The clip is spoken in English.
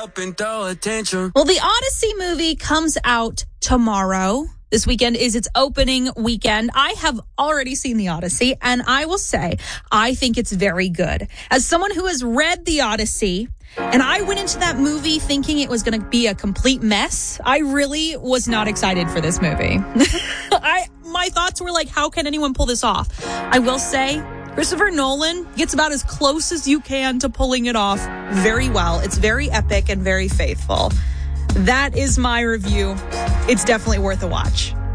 up and throw attention. Well, the Odyssey movie comes out tomorrow. This weekend is its opening weekend. I have already seen The Odyssey, and I will say I think it's very good. As someone who has read The Odyssey, and I went into that movie thinking it was going to be a complete mess, I really was not excited for this movie. My thoughts were like, how can anyone pull this off? I will say, Christopher Nolan gets about as close as you can to pulling it off very well. It's very epic and very faithful. That is my review. It's definitely worth a watch.